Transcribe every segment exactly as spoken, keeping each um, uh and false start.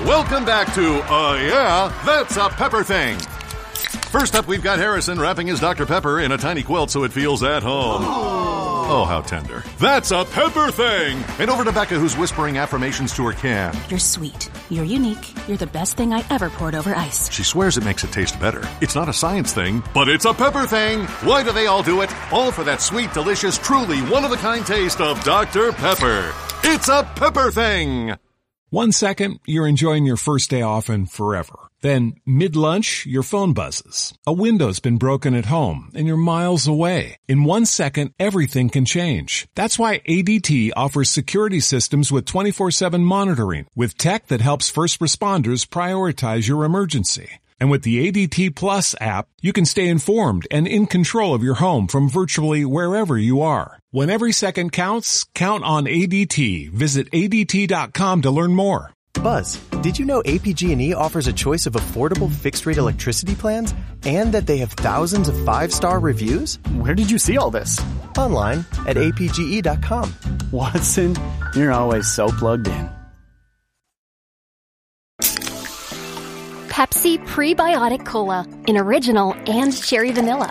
Welcome back to, uh, yeah, That's a Pepper Thing. First up, we've got Harrison wrapping his Doctor Pepper in a tiny quilt so it feels at home. Oh, how tender. That's a Pepper Thing. And over to Becca, who's whispering affirmations to her can. You're sweet. You're unique. You're the best thing I ever poured over ice. She swears it makes it taste better. It's not a science thing, but it's a pepper thing. Why do they all do it? All for that sweet, delicious, truly one-of-a-kind taste of Doctor Pepper. It's a Pepper Thing. One second, you're enjoying your first day off and forever. Then, mid-lunch, your phone buzzes. A window's been broken at home, and you're miles away. In one second, everything can change. That's why A D T offers security systems with twenty-four seven monitoring, with tech that helps first responders prioritize your emergency. And with the A D T Plus app, you can stay informed and in control of your home from virtually wherever you are. When every second counts, count on A D T. Visit A D T dot com to learn more. Buzz, did you know A P G and E offers a choice of affordable fixed-rate electricity plans and that they have thousands of five-star reviews? Where did you see all this? Online at A P G E dot com. Watson, you're always so plugged in. Pepsi Prebiotic Cola in original and cherry vanilla.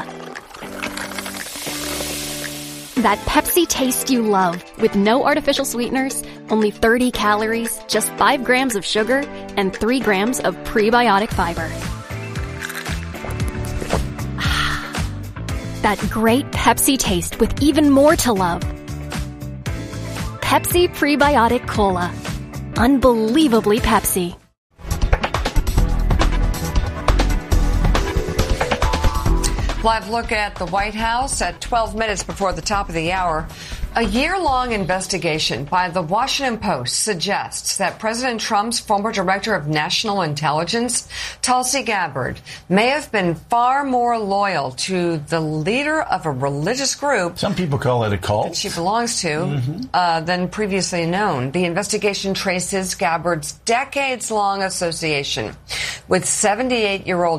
That Pepsi taste you love with no artificial sweeteners, only thirty calories, just five grams of sugar, and three grams of prebiotic fiber. That great Pepsi taste with even more to love. Pepsi Prebiotic Cola. Unbelievably Pepsi. Live look at the White House at twelve minutes before the top of the hour. A year-long investigation by the Washington Post suggests that President Trump's former director of national intelligence, Tulsi Gabbard, may have been far more loyal to the leader of a religious group. Some people call it a cult. That she belongs to, mm-hmm. uh, than previously known. The investigation traces Gabbard's decades-long association with seventy-eight-year-old